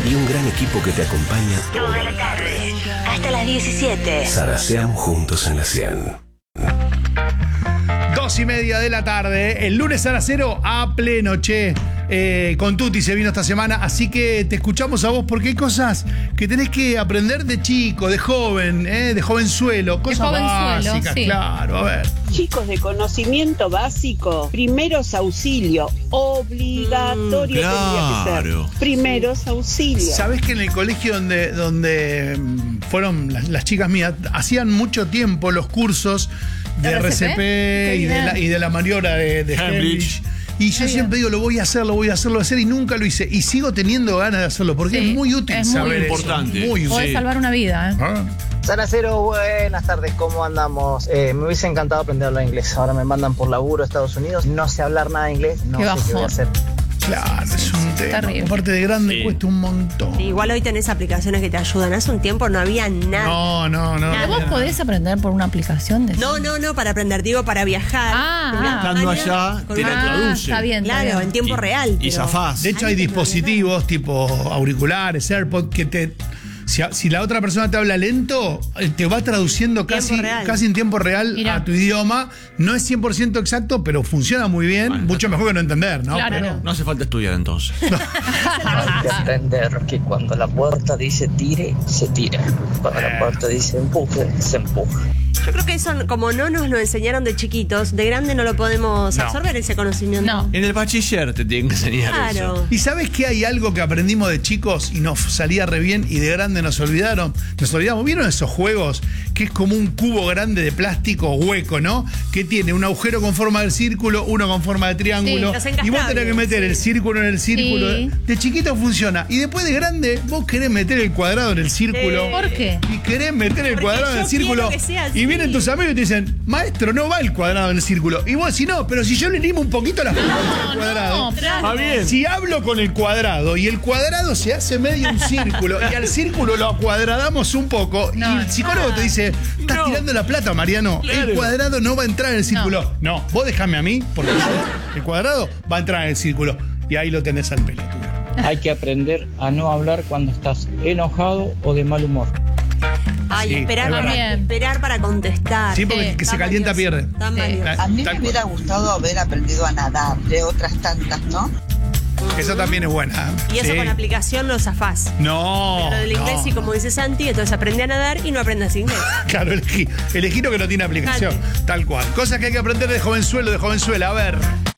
y un gran equipo que te acompaña Toda la tarde, hasta las 17. Zaraseamos juntos en la 100. 2:30 de la tarde, el lunes Zaracero a pleno, che. Con Tuti se vino esta semana, así que te escuchamos a vos porque hay cosas que tenés que aprender de chico, de joven, de jovenzuelo, cosas básicas, sí. Claro, a ver. Chicos, de conocimiento básico, primeros auxilios, obligatorio tendría que ser. Primeros auxilios. ¿Sabés que en el colegio donde fueron las chicas mías, hacían mucho tiempo los cursos de RCP y de la maniobra de Heimlich? Y yo siempre digo, lo voy a hacer, y nunca lo hice. Y sigo teniendo ganas de hacerlo, porque es muy útil saber eso. Importante. Muy útil. Podés salvar una vida, Zaracero, buenas tardes, ¿cómo andamos? Me hubiese encantado aprender a hablar inglés. Ahora me mandan por laburo a Estados Unidos. No sé hablar nada de inglés, no sé qué voy a hacer. Claro, es un tema. Terrible. Aparte de grande, cuesta un montón. Sí, igual hoy tenés aplicaciones que te ayudan. Hace un tiempo no había nada. No. ¿Vos podés aprender por una aplicación de eso? No, para aprender, digo, para viajar. Estando allá, te la traduce. Está bien. Claro, en tiempo real. Y zafás. De hecho, hay dispositivos tipo auriculares, AirPods, que te... Si la otra persona te habla lento, te va traduciendo casi en tiempo real a tu idioma. No es 100% exacto, pero funciona muy bien. Bueno, mucho mejor que no entender, ¿no? Claro. Pero... No hace falta estudiar entonces. Hay que aprender que cuando la puerta dice tire, se tira. Cuando la puerta dice empuje, se empuja. Yo creo que eso, como no nos lo enseñaron de chiquitos, de grande no lo podemos absorber ese conocimiento. No. En el bachiller te tienen que enseñar eso. ¿Y sabes que hay algo que aprendimos de chicos y nos salía re bien y de grande nos olvidamos? ¿Vieron esos juegos que es como un cubo grande de plástico hueco, ¿no? Que tiene un agujero con forma de círculo, uno con forma de triángulo. Y vos tenés que meter el círculo en el círculo. Sí. De chiquito funciona. Y después de grande, vos querés meter el cuadrado en el círculo. ¿Por qué? Y querés meter el cuadrado en el círculo. Y vienen tus amigos y te dicen, maestro, no va el cuadrado en el círculo. Y vos decís, no, pero si yo le limo un poquito las puntas del cuadrado. Si hablo con el cuadrado y el cuadrado se hace medio un círculo y al círculo lo acuadradamos un poco y el psicólogo te dice, estás tirando la plata, Mariano. El cuadrado no va a entrar en el círculo. No, vos déjame a mí, porque el cuadrado va a entrar en el círculo. Y ahí lo tenés al pelotudo. Hay que aprender a no hablar cuando estás enojado o de mal humor. Esperar para contestar. Sí, porque el que se calienta pierde. A mí me hubiera gustado haber aprendido a nadar, de otras tantas, ¿no? Eso también es buena. Y eso con la aplicación lo zafás. No. Pero del inglés, sí, como dice Santi, entonces aprende a nadar y no aprendas inglés. Claro, elegí lo que no tiene aplicación. Tal cual. Cosas que hay que aprender de jovenzuelo, de jovenzuela. A ver.